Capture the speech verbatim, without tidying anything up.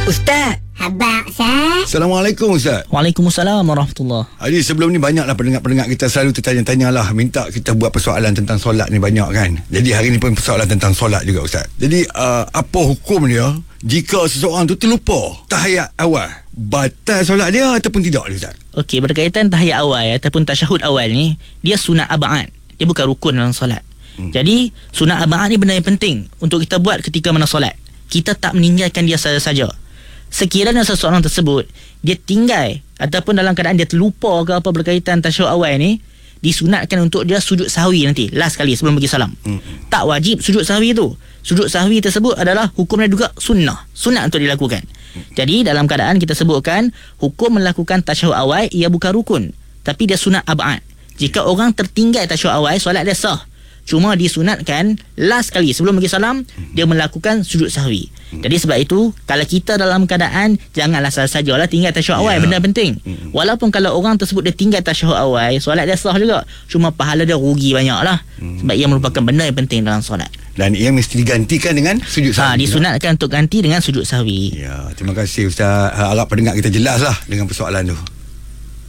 Ustaz. Abang Ustaz. Assalamualaikum Ustaz. Waalaikumsalam warahmatullahi. Jadi sebelum ni banyaklah pendengar-pendengar kita selalu tertanya-tanya lah, minta kita buat persoalan tentang solat ni banyak kan. Jadi hari ni pun persoalan tentang solat juga Ustaz. Jadi uh, apa hukum dia jika seseorang tu terlupa tahiyat awal? Batal solat dia ataupun tidak Ustaz? Okey, berkaitan tahiyat awal ya, ataupun tasyahud awal ni, dia sunat ab'ad. Dia bukan rukun dalam solat. Hmm. Jadi sunat ab'ad ni benda yang penting untuk kita buat ketika mana solat. Kita tak meninggalkan dia saja-saja. Sekiranya seseorang tersebut dia tinggal ataupun dalam keadaan dia terlupa ke apa berkaitan tasyahud awal ni, disunatkan untuk dia sujud sahwi nanti last kali sebelum bagi salam. hmm. Tak wajib sujud sahwi tu. Sujud sahwi tersebut adalah hukumnya juga sunnah, sunat untuk dilakukan. hmm. Jadi dalam keadaan kita sebutkan hukum melakukan tasyahud awal, ia bukan rukun, tapi dia sunat ab'ad. Jika orang tertinggal tasyahud awal, solat dia sah. Cuma disunatkan last kali sebelum bagi salam dia melakukan sujud sahwi. Jadi sebab itu kalau kita dalam keadaan, janganlah sahaja-sajalah tinggal tasyahud awal, yeah. Benda penting. Walaupun kalau orang tersebut dia tinggal tasyahud awal, solat dia sah juga, cuma pahala dia rugi banyak lah. Sebab ia merupakan benda yang penting dalam solat. Dan ia mesti digantikan dengan sujud sahwi. Ha, disunatkan untuk ganti dengan sujud sahwi. Ya, terima kasih Ustaz. Harap pendengar kita jelas lah dengan persoalan tu.